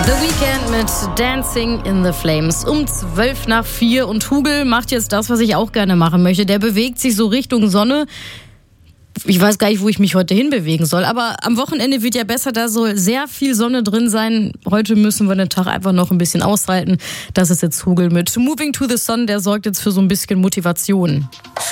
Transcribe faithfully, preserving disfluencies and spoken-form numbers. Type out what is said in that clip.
The Weeknd mit Dancing in the Flames. Um zwölf nach vier und Hugel macht jetzt das, was ich auch gerne machen möchte. Der bewegt sich so Richtung Sonne. Ich weiß gar nicht, wo ich mich heute hinbewegen soll, aber am Wochenende wird ja besser, da soll sehr viel Sonne drin sein. Heute müssen wir den Tag einfach noch ein bisschen aushalten. Das ist jetzt Hugel mit Moving to the Sun, der sorgt jetzt für so ein bisschen Motivation.